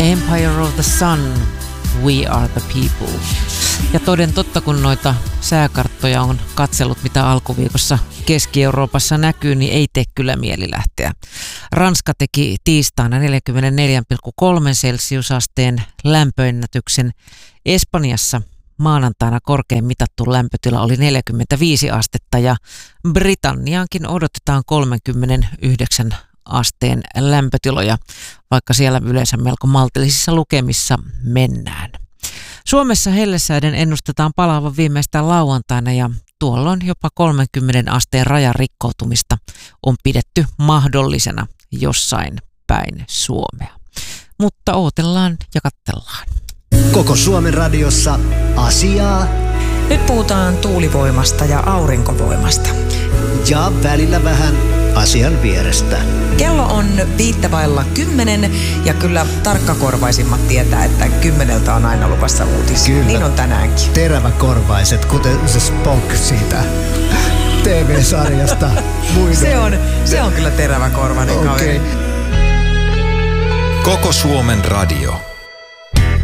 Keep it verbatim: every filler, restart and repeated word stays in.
Empire of the Sun, We Are the People. Ja toden totta, kun noita sääkarttoja on katsellut, mitä alkuviikossa Keski-Euroopassa näkyy, niin ei tee kyllä mieli lähteä. Ranska teki tiistaina neljäkymmentäneljä pilkku kolme celsiusasteen lämpöennätyksen. Espanjassa maanantaina korkein mitattu lämpötila oli neljäkymmentäviisi astetta ja Britanniaankin odotetaan kolmekymmentäyhdeksän asteen lämpötiloja, vaikka siellä yleensä melko maltillisissa lukemissa mennään. Suomessa hellesääden ennustetaan palaavan viimeistään lauantaina ja tuolloin jopa kolmenkymmenen asteen rajan rikkoutumista on pidetty mahdollisena jossain päin Suomea. Mutta odotellaan ja katsellaan. Koko Suomen radiossa asiaa. Nyt puhutaan tuulivoimasta ja aurinkovoimasta. Ja välillä vähän asian vierestä. Kello on viittä vailla kymmenen ja kyllä tarkkakorvaisimmat tietää, että kymmeneltä on aina luvassa uutisia. Kyllä. Niin on tänäänkin. Teräväkorvaiset, kuten se Spock siitä T V-sarjasta. se, on, se on kyllä teräväkorvainen okay. kaveri. Koko Suomen radio.